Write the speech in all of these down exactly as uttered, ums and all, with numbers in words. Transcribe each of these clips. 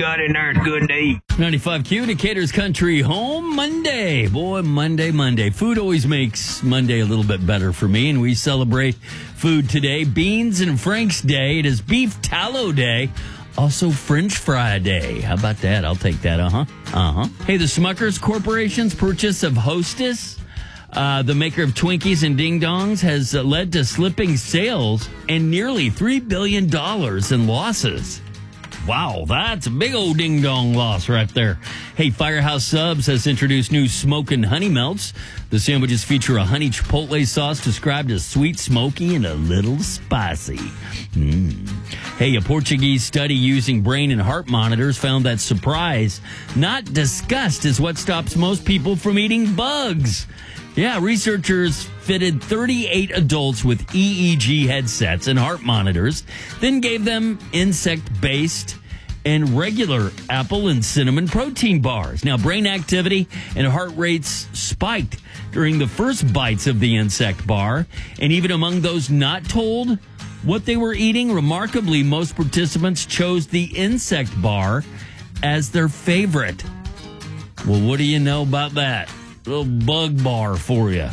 got in there? It's good to eat. ninety-five Q, Decatur's Country Home Monday. Boy, Monday, Monday. Food always makes Monday a little bit better for me, and we celebrate food today. Beans and Frank's Day. It is Beef Tallow Day. Also, French Fry Day. How about that? I'll take that. Uh-huh. Uh-huh. Hey, the Smuckers Corporation's purchase of Hostess, uh, the maker of Twinkies and Ding Dongs, has uh, led to slipping sales and nearly three billion dollars in losses. Wow, that's a big old ding-dong loss right there. Hey, Firehouse Subs has introduced new smokin' honey melts. The sandwiches feature a honey chipotle sauce described as sweet, smoky, and a little spicy. Mm. Hey, a Portuguese study using brain and heart monitors found that surprise, not disgust, is what stops most people from eating bugs. Yeah, researchers fitted thirty-eight adults with E E G headsets and heart monitors, then gave them insect-based and regular apple and cinnamon protein bars. Now, brain activity and heart rates spiked during the first bites of the insect bar, and even among those not told what they were eating, remarkably, most participants chose the insect bar as their favorite. Well, what do you know about that? Little bug bar for you.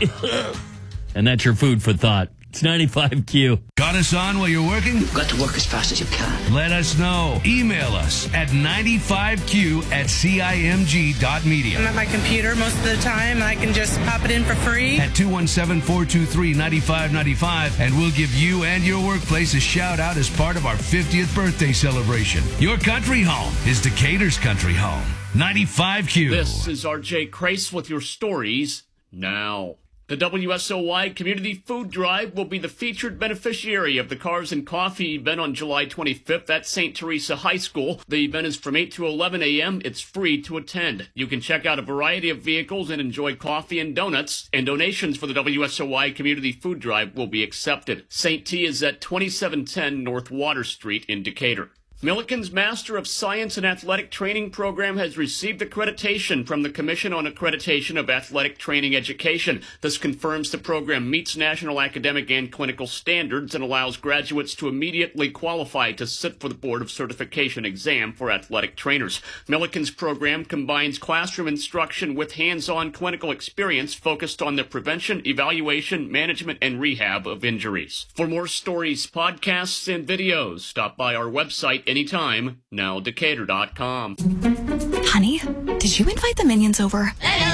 And that's your food for thought. It's ninety-five Q. Got us on while you're working? You've got to work as fast as you can. Let us know. Email us at ninety-five Q at C I M G dot media. I'm at my computer most of the time. I can just pop it in for free. At two one seven, four two three, nine five nine five, and we'll give you and your workplace a shout out as part of our fiftieth birthday celebration. Your country home is Decatur's Country Home. ninety-five Q. This is R J Crace with your stories now. The W S O Y Community Food Drive will be the featured beneficiary of the Cars and Coffee event on July twenty-fifth at Saint Teresa High School. The event is from eight to eleven a.m. It's free to attend. You can check out a variety of vehicles and enjoy coffee and donuts, and donations for the W S O Y Community Food Drive will be accepted. Saint T is at twenty-seven ten North Water Street in Decatur. Milliken's Master of Science and Athletic Training program has received accreditation from the Commission on Accreditation of Athletic Training Education. This confirms the program meets national academic and clinical standards and allows graduates to immediately qualify to sit for the Board of Certification exam for athletic trainers. Milliken's program combines classroom instruction with hands-on clinical experience focused on the prevention, evaluation, management, and rehab of injuries. For more stories, podcasts, and videos, stop by our website anytime, now decatur dot com. Honey, did you invite the minions over?